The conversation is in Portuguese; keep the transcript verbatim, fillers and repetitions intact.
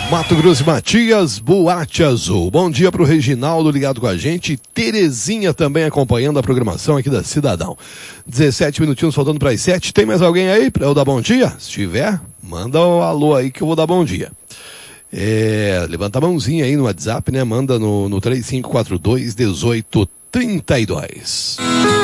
Mato Grosso e Matias, Boate Azul. Bom dia pro Reginaldo ligado com a gente. Terezinha também acompanhando a programação aqui da Cidadão. dezessete minutinhos faltando para as sete. Tem mais alguém aí para eu dar bom dia? Se tiver, manda um alô aí que eu vou dar bom dia. É, levanta a mãozinha aí no WhatsApp, né? Manda no, no três cinco quatro dois, um oito três dois.